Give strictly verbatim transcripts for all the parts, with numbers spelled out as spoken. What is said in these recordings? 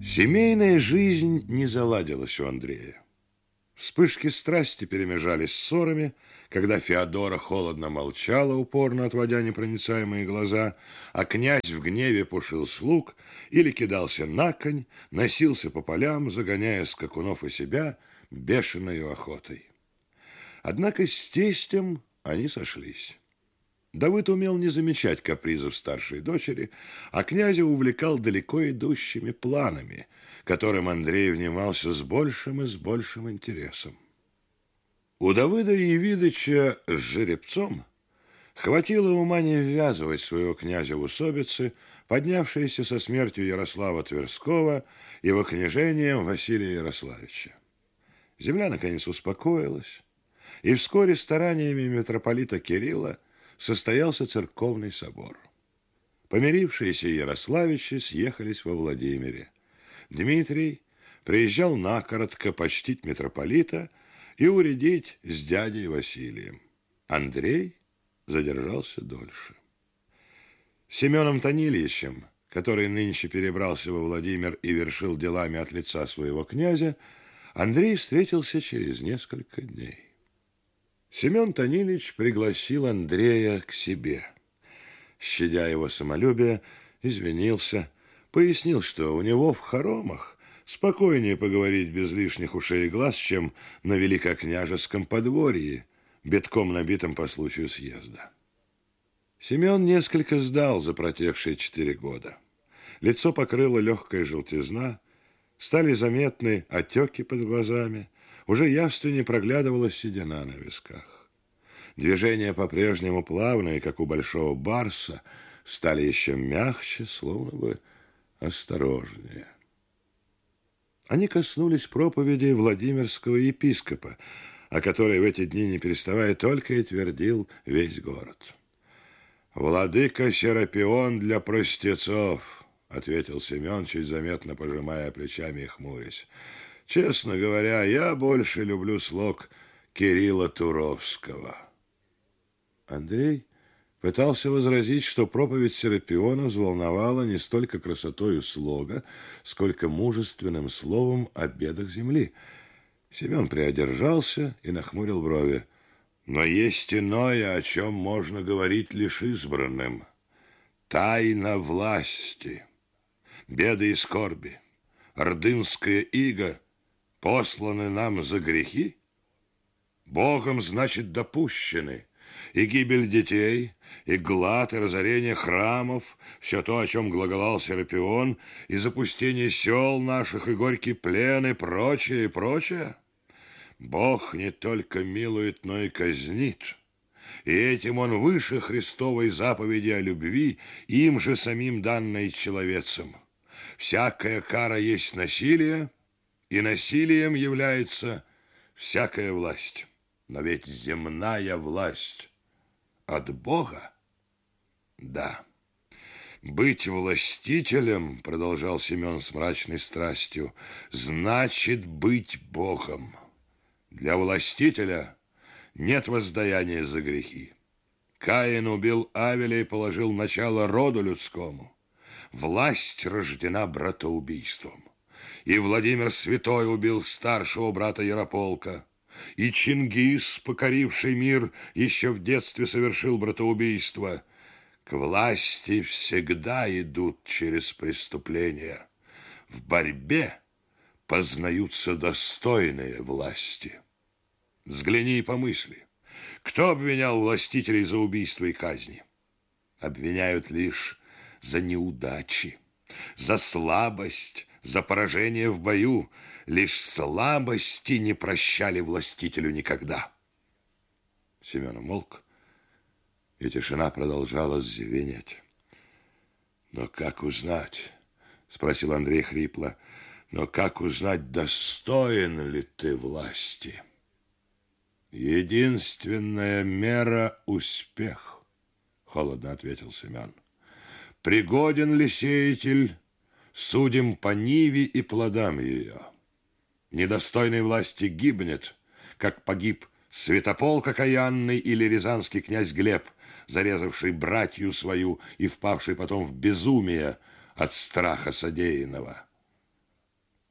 Семейная жизнь не заладилась у Андрея. Вспышки страсти перемежались ссорами, когда Феодора холодно молчала, упорно отводя непроницаемые глаза, а князь в гневе пушил слуг или кидался на конь, носился по полям, загоняя скакунов и себя бешеной охотой. Однако с тестем они сошлись. Давыд умел не замечать капризов старшей дочери, а князя увлекал далеко идущими планами, которым Андрей внимался с большим и с большим интересом. У Давыда Явидыча с жеребцом хватило ума не ввязывать своего князя в усобицы, поднявшиеся со смертью Ярослава Тверского и вокнижением Василия Ярославича. Земля, наконец, успокоилась, и вскоре стараниями митрополита Кирилла состоялся церковный собор. Помирившиеся ярославичи съехались во Владимире. Дмитрий приезжал накоротко почтить митрополита и уредить с дядей Василием. Андрей задержался дольше. С Семеном Танильичем, который нынче перебрался во Владимир и вершил делами от лица своего князя, Андрей встретился через несколько дней. Семен Танильич пригласил Андрея к себе. Щадя его самолюбие, извинился, пояснил, что у него в хоромах спокойнее поговорить без лишних ушей и глаз, чем на великокняжеском подворье, битком набитом по случаю съезда. Семен несколько сдал за протекшие четыре года. Лицо покрыло легкая желтизна, стали заметны отеки под глазами, уже явственнее проглядывалась седина на висках. Движения по-прежнему плавные, как у большого барса, стали еще мягче, словно бы осторожнее. Они коснулись проповеди Владимирского епископа, о которой в эти дни, не переставая, только и твердил весь город. «Владыка Серапион для простецов», — ответил Семен, чуть заметно пожимая плечами и хмурясь. «Честно говоря, я больше люблю слог Кирилла Туровского». Андрей пытался возразить, что проповедь Серапиона взволновала не столько красотою слога, сколько мужественным словом о бедах земли. Семен приодержался и нахмурил брови. «Но есть иное, о чем можно говорить лишь избранным. Тайна власти, беды и скорби, ордынская ига посланы нам за грехи? Богом, значит, допущены и гибель детей, и глад, и разорение храмов, все то, о чем глаголал Серапион, и запустение сел наших, и горький плен, и прочее, и прочее. Бог не только милует, но и казнит, и этим он выше Христовой заповеди о любви, им же самим данной человецам. Всякая кара есть насилие, и насилием является всякая власть. Но ведь земная власть от Бога? Да. Быть властителем, продолжал Семен с мрачной страстью, значит быть Богом. Для властителя нет воздаяния за грехи. Каин убил Авеля и положил начало роду людскому. Власть рождена братоубийством. И Владимир Святой убил старшего брата Ярополка. И Чингис, покоривший мир, еще в детстве совершил братоубийство. К власти всегда идут через преступления. В борьбе познаются достойные власти. Взгляни и помысли. Кто обвинял властителей за убийство и казни? Обвиняют лишь за неудачи, за слабость, за поражение в бою. Лишь слабости не прощали властителю никогда. Семен умолк, и тишина продолжала звенеть. «Но как узнать?» — спросил Андрей хрипло. «Но как узнать, достоин ли ты власти?» «Единственная мера — успех», — холодно ответил Семен. «Пригоден ли сеятель, судим по ниве и плодам ее. Недостойной власти гибнет, как погиб Святополк окаянный или рязанский князь Глеб, зарезавший братью свою и впавший потом в безумие от страха содеянного.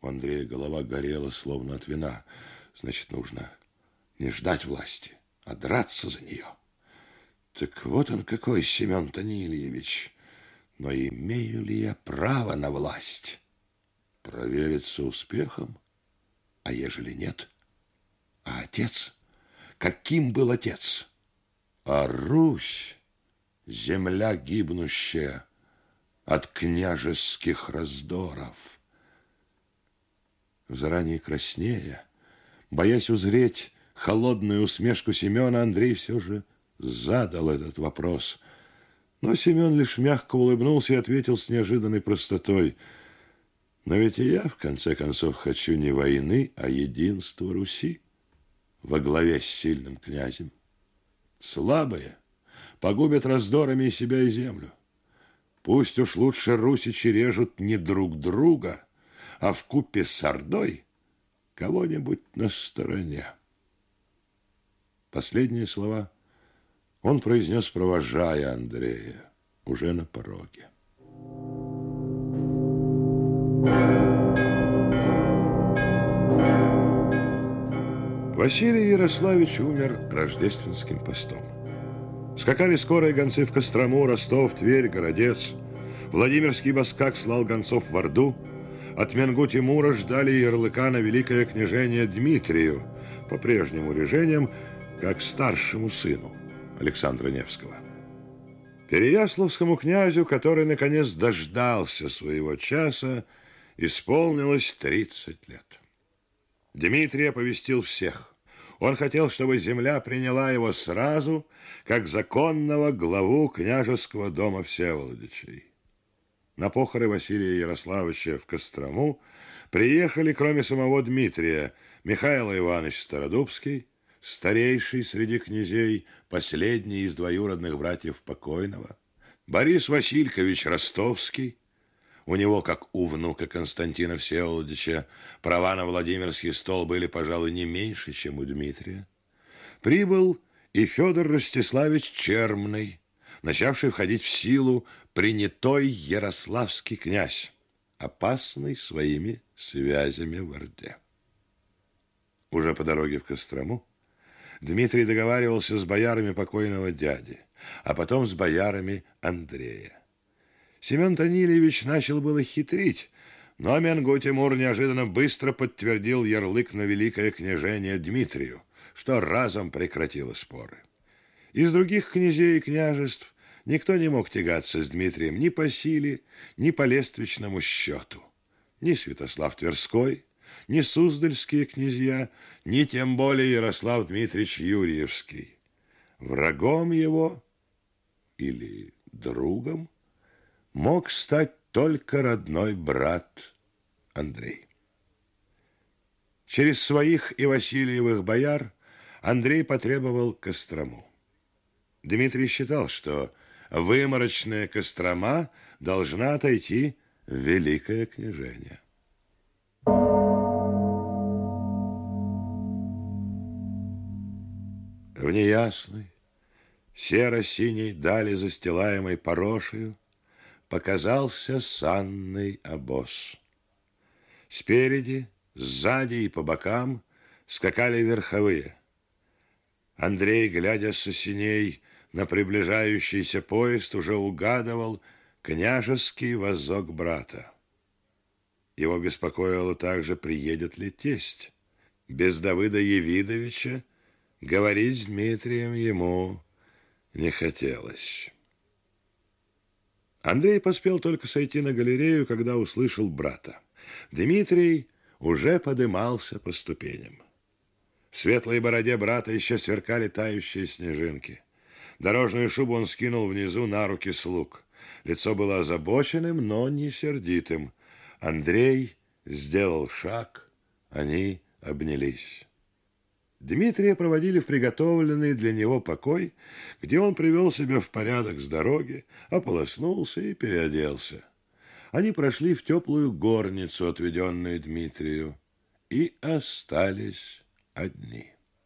У Андрея голова горела, словно от вина. Значит, нужно не ждать власти, а драться за нее. Так вот он какой, Семен Танильевич. Но имею ли я право на власть? Провериться успехом? А ежели нет? А отец? Каким был отец? А Русь, земля гибнущая от княжеских раздоров. Заранее краснея, боясь узреть холодную усмешку Семена, Андрей все же задал этот вопрос. Но Семен лишь мягко улыбнулся и ответил с неожиданной простотой: но ведь и я, в конце концов, хочу не войны, а единства Руси во главе с сильным князем. Слабые погубят раздорами и себя, и землю. Пусть уж лучше русичи режут не друг друга, а вкупе с ордой кого-нибудь на стороне. Последние слова он произнес, провожая Андрея уже на пороге. Василий Ярославич умер рождественским постом. Скакали скорые гонцы в Кострому, Ростов, Тверь, Городец. Владимирский баскак слал гонцов в Орду. От Менгу Тимура ждали ярлыка на великое княжение Дмитрию, по прежним решениям, как старшему сыну Александра Невского. Переяславскому князю, который наконец дождался своего часа, исполнилось тридцать лет. Дмитрий оповестил всех. Он хотел, чтобы земля приняла его сразу, как законного главу княжеского дома Всеволодичей. На похороны Василия Ярославича в Кострому приехали, кроме самого Дмитрия, Михаил Иванович Стародубский, старейший среди князей, последний из двоюродных братьев покойного, Борис Василькович Ростовский. У него, как у внука Константина Всеволодича, права на Владимирский стол были, пожалуй, не меньше, чем у Дмитрия. Прибыл и Федор Ростиславич Чермный, начавший входить в силу принятой ярославский князь, опасный своими связями в Орде. Уже по дороге в Кострому Дмитрий договаривался с боярами покойного дяди, а потом с боярами Андрея. Семен Танильевич начал было хитрить, но Менгу Тимур неожиданно быстро подтвердил ярлык на великое княжение Дмитрию, что разом прекратило споры. Из других князей и княжеств никто не мог тягаться с Дмитрием ни по силе, ни по лествичному счету. Ни Святослав Тверской, ни Суздальские князья, ни тем более Ярослав Дмитриевич Юрьевский. Врагом его или другом мог стать только родной брат Андрей. Через своих и Васильевых бояр Андрей потребовал Кострому. Дмитрий считал, что выморочная Кострома должна отойти в великое княжение. В неясной, серо-синей дали, застилаемой порошью, показался санный обоз. Спереди, сзади и по бокам скакали верховые. Андрей, глядя со синей на приближающийся поезд, уже угадывал княжеский возок брата. Его беспокоило также, приедет ли тесть. Без Давыда Евидовича говорить с Дмитрием ему не хотелось. Андрей поспел только сойти на галерею, когда услышал брата. Дмитрий уже подымался по ступеням. В светлой бороде брата еще сверкали тающие снежинки. Дорожную шубу он скинул внизу на руки слуг. Лицо было озабоченным, но не сердитым. Андрей сделал шаг, они обнялись. Дмитрия проводили в приготовленный для него покой, где он привел себя в порядок с дороги, ополоснулся и переоделся. Они прошли в теплую горницу, отведенную Дмитрию, и остались одни.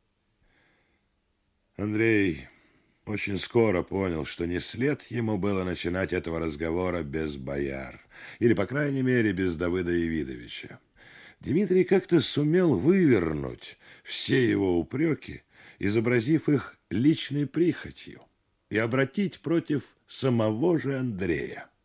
Андрей очень скоро понял, что не след ему было начинать этого разговора без бояр, или, по крайней мере, без Давыда Евидовича. Дмитрий как-то сумел вывернуть все его упреки, изобразив их личной прихотью, и обратить против самого же Андрея.